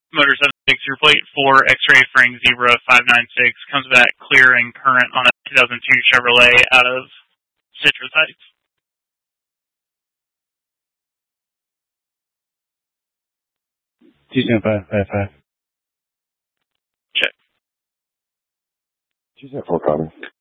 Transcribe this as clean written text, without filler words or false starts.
Motor 76, your plate for X-Ray Frank Zebra 596 comes back clear and current on a 2002 Chevrolet out of Citrus Heights. 27555. Check. 274 copy.